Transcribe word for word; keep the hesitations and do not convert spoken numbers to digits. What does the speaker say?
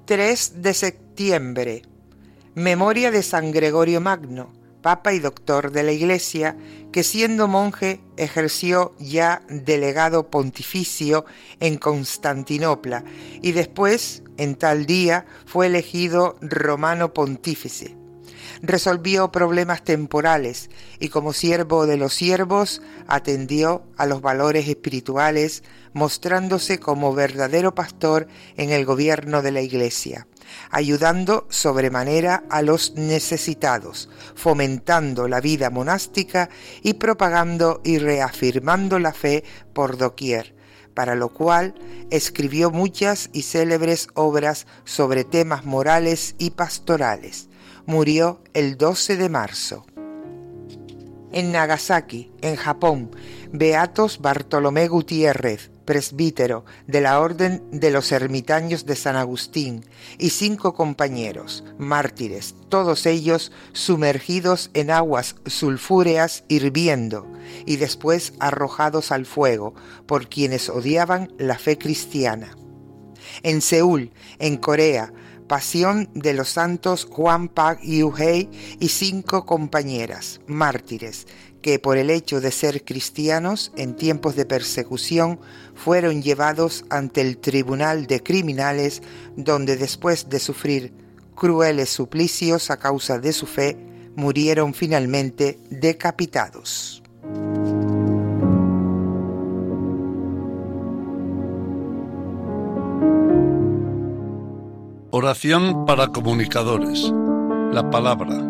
tres de septiembre. Memoria de San Gregorio Magno, Papa y Doctor de la Iglesia, que siendo monje ejerció ya delegado pontificio en Constantinopla y después, en tal día, fue elegido romano pontífice. Resolvió problemas temporales y como siervo de los siervos atendió a los valores espirituales, mostrándose como verdadero pastor en el gobierno de la Iglesia, ayudando sobremanera a los necesitados, fomentando la vida monástica y propagando y reafirmando la fe por doquier, para lo cual escribió muchas y célebres obras sobre temas morales y pastorales. Murió el doce de marzo. En Nagasaki, en Japón, beatos Bartolomé Gutiérrez, presbítero de la Orden de los Ermitaños de San Agustín, y cinco compañeros, mártires, todos ellos sumergidos en aguas sulfúreas hirviendo y después arrojados al fuego por quienes odiaban la fe cristiana. En Seúl, en Corea, pasión de los santos Juan Pak Yu-hei y cinco compañeras, mártires, que por el hecho de ser cristianos en tiempos de persecución fueron llevados ante el tribunal de criminales, donde después de sufrir crueles suplicios a causa de su fe, murieron finalmente decapitados. Oración para comunicadores. La palabra.